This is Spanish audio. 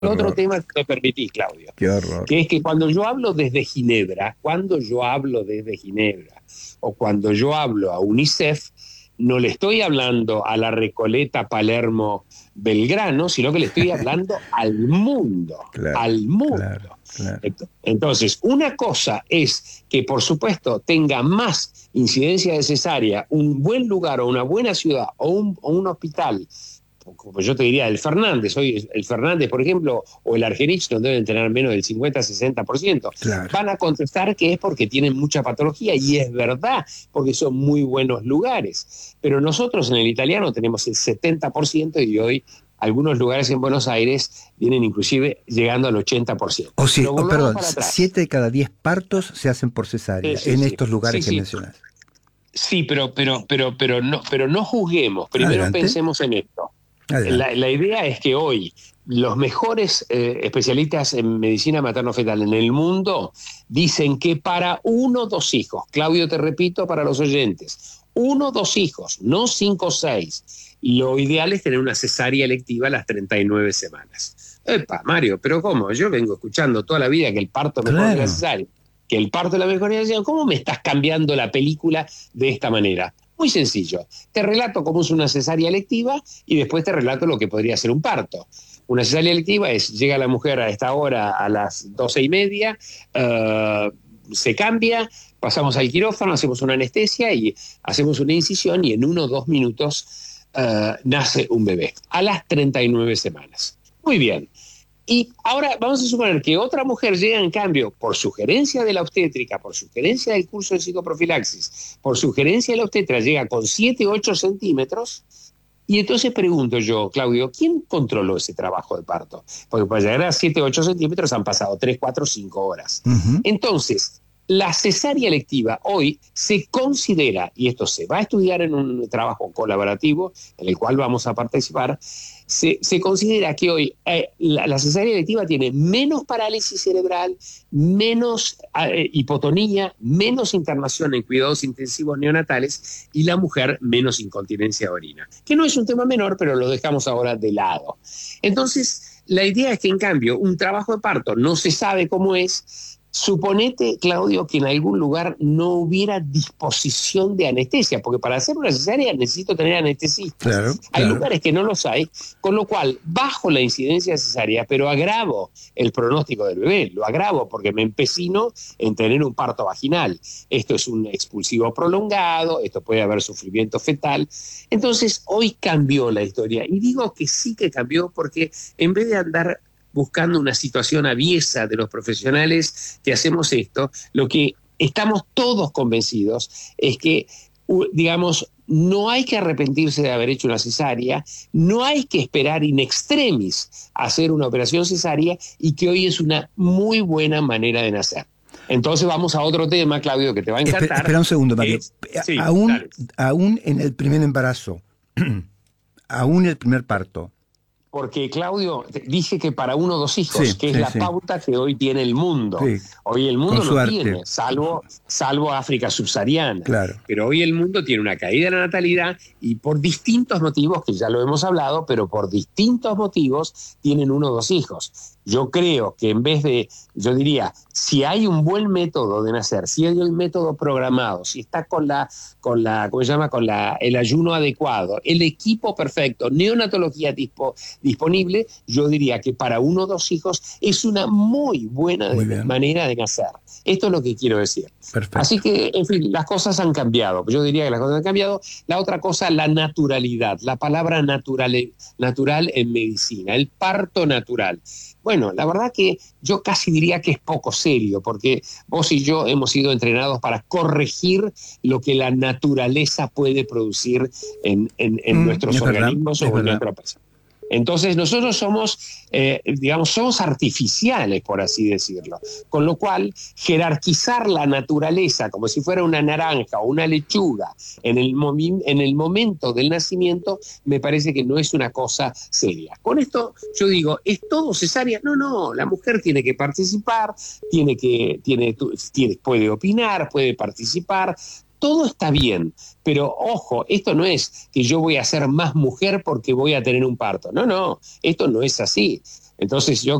otro horror, tema, si me permitís, Claudio, qué horror. que es que cuando yo hablo desde Ginebra, o cuando yo hablo a UNICEF, no le estoy hablando a la Recoleta, Palermo, Belgrano, sino que le estoy hablando al mundo, Claro, al mundo. claro, claro. Entonces, una cosa es que, por supuesto, tenga más incidencia de cesárea un buen lugar o una buena ciudad o un hospital, como yo te diría, el Fernández, por ejemplo, o el Argerich, no deben tener menos del 50-60%. Claro. Van a contestar que es porque tienen mucha patología, y es verdad, porque son muy buenos lugares. Pero nosotros en el italiano tenemos el 70%, y hoy algunos lugares en Buenos Aires vienen inclusive llegando al 80%. O sí, Pero volvamos perdón, para atrás. 7 de cada 10 partos se hacen por cesárea Sí, en sí. estos lugares Sí, que sí. mencionas. Sí, pero no juzguemos. Primero Adelante, pensemos en esto. adelante. La idea es que hoy los mejores especialistas en medicina materno-fetal en el mundo dicen que para 1 o 2 hijos, Claudio, te repito para los oyentes, 1 o 2 hijos, no 5 o 6, lo ideal es tener una cesárea electiva a las 39 semanas. Epa, Mario, pero ¿cómo? Yo vengo escuchando toda la vida que el parto es mejor que la Claro. cesárea, que el parto es la mejor que la cesárea. ¿Cómo me estás cambiando la película de esta manera? Muy sencillo. Te relato cómo es una cesárea electiva y después te relato lo que podría ser un parto. Una cesárea electiva es: llega la mujer a esta hora a las 12:30, se cambia, pasamos al quirófano, hacemos una anestesia y hacemos una incisión, y en 1 o 2 minutos nace un bebé a las 39 semanas. Muy bien. Y ahora vamos a suponer que otra mujer llega, en cambio, por sugerencia de la obstétrica, por sugerencia del curso de psicoprofilaxis, por sugerencia de la obstetra, llega con 7, 8 centímetros. Y entonces pregunto yo, Claudio, ¿quién controló ese trabajo de parto? Porque para llegar a 7, 8 centímetros han pasado 3, 4, 5 horas. Ujú. Entonces, la cesárea electiva hoy se considera, y esto se va a estudiar en un trabajo colaborativo en el cual vamos a participar, se considera que hoy la cesárea electiva tiene menos parálisis cerebral, menos hipotonía, menos internación en cuidados intensivos neonatales, y la mujer menos incontinencia de orina, que no es un tema menor, pero lo dejamos ahora de lado. Entonces, la idea es que, en cambio, un trabajo de parto no se sabe cómo es. Suponete, Claudio, que en algún lugar no hubiera disposición de anestesia, porque para hacer una cesárea necesito tener anestesistas. Claro, Hay claro. lugares que no los hay, con lo cual bajo la incidencia cesárea, pero agravo el pronóstico del bebé. Lo agravo porque me empecino en tener un parto vaginal. Esto es un expulsivo prolongado, esto puede haber sufrimiento fetal. Entonces, hoy cambió la historia. Y digo que sí que cambió porque, en vez de andar buscando una situación aviesa de los profesionales que hacemos esto, lo que estamos todos convencidos es que, digamos, no hay que arrepentirse de haber hecho una cesárea, no hay que esperar in extremis a hacer una operación cesárea, y que hoy es una muy buena manera de nacer. Entonces vamos a otro tema, Claudio, que te va a encantar. Espera un segundo, Mario. Sí, Aún, dale. aún en el primer embarazo, aún el primer parto. Porque, Claudio, dije que para 1 o 2 hijos, Sí, que es sí, la sí. pauta que hoy tiene el mundo. Sí, Hoy el mundo con no suerte. tiene, salvo África subsahariana. Claro. Pero hoy el mundo tiene una caída de la natalidad, y por distintos motivos, que ya lo hemos hablado, pero por distintos motivos tienen 1 o 2 hijos. Yo creo que, en vez de, yo diría, si hay un buen método de nacer, si hay el método programado, si está ¿cómo se llama? El ayuno adecuado, el equipo perfecto, neonatología disponible, yo diría que para 1 o 2 hijos es una muy buena Muy bien. manera de nacer. Esto es lo que quiero decir. Perfecto. Así que, en fin, las cosas han cambiado. Yo diría que las cosas han cambiado. La otra cosa, la naturalidad, la palabra natural en medicina, el parto natural. Bueno, la verdad que yo casi diría que es poco serio, porque vos y yo hemos sido entrenados para corregir lo que la naturaleza puede producir en nuestros es verdad, organismos es o en verdad. nuestra persona. Entonces nosotros somos, somos artificiales, por así decirlo. Con lo cual, jerarquizar la naturaleza como si fuera una naranja o una lechuga en el momento del nacimiento, me parece que no es una cosa seria. Con esto yo digo, ¿es todo cesárea? No, la mujer tiene que participar, puede opinar, puede participar. Todo está bien, pero ojo, esto no es que yo voy a ser más mujer porque voy a tener un parto. No, esto no es así. Entonces yo